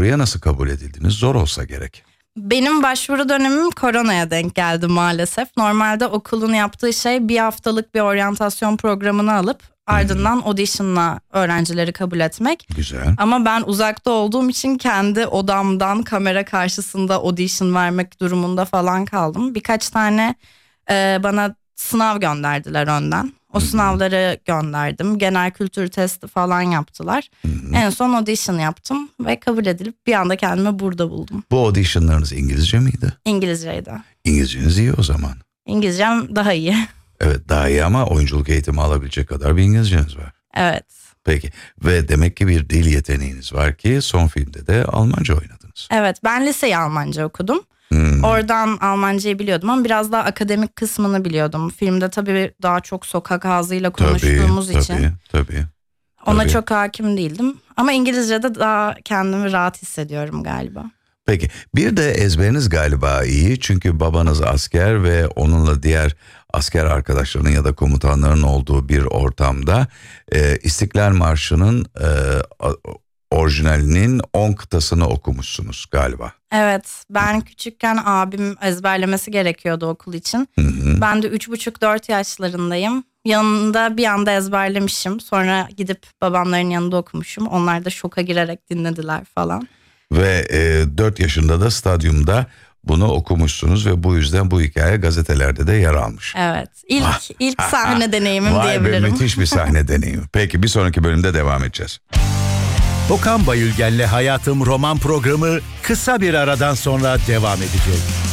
Buraya nasıl kabul edildiniz? Zor olsa gerek. Benim başvuru dönemim koronaya denk geldi maalesef. Normalde okulun yaptığı şey bir haftalık bir oryantasyon programını alıp ardından audition'la öğrencileri kabul etmek. Güzel. Ama ben uzakta olduğum için kendi odamdan kamera karşısında audition vermek durumunda falan kaldım. Birkaç tane bana sınav gönderdiler önden. O sınavları gönderdim. Genel kültür testi falan yaptılar. En son audition yaptım ve kabul edilip bir anda kendimi burada buldum. Bu auditionlarınız İngilizce miydi? İngilizceydi. İngilizceniz iyi o zaman. İngilizcem daha iyi. Evet, daha iyi ama oyunculuk eğitimi alabilecek kadar bir İngilizceniz var. Evet. Peki, ve demek ki bir dil yeteneğiniz var ki son filmde de Almanca oynadınız. Evet, ben liseyi Almanca okudum. Oradan Almancayı biliyordum ama biraz daha akademik kısmını biliyordum. Filmde tabii daha çok sokak ağzıyla konuştuğumuz için. Tabii. Ona çok hakim değildim. Ama İngilizce'de daha kendimi rahat hissediyorum galiba. Peki, bir de ezberiniz galiba iyi çünkü babanız asker ve onunla diğer asker arkadaşlarının ya da komutanların olduğu bir ortamda İstiklal Marşı'nın orijinalinin 10 kıtasını okumuşsunuz galiba. Evet, ben küçükken abim ezberlemesi gerekiyordu okul için. Ben de 3,5-4 yaşlarındayım. Yanında bir anda ezberlemişim. Sonra gidip babamların yanında okumuşum. Onlar da şoka girerek dinlediler falan. Ve 4 yaşında da stadyumda bunu okumuşsunuz ve bu yüzden bu hikaye gazetelerde de yer almış. Evet, ilk sahne deneyimim diyebilirim. Vay be, müthiş bir sahne deneyimi. Peki, bir sonraki bölümde devam edeceğiz. Okan Bayülgen'le Hayatım roman programı kısa bir aradan sonra devam edecek.